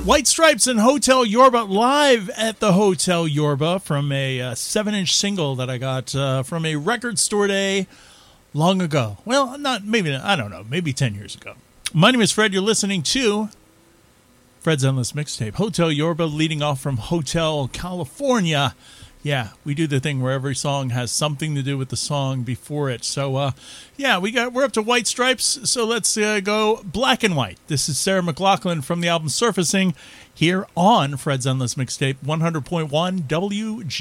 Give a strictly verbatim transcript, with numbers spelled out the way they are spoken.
White Stripes and Hotel Yorba live at the Hotel Yorba from a uh, seven-inch single that I got uh, from a record store day long ago. Well, not maybe, I don't know, maybe ten years ago. My name is Fred. You're listening to Fred's Endless Mixtape. Hotel Yorba leading off from Hotel California. Yeah, we do the thing where every song has something to do with the song before it. So, uh, yeah, we got we're up to White Stripes. So let's uh, go Black and White. This is Sarah McLachlan from the album Surfacing here on Fred's Endless Mixtape, one hundred point one W G.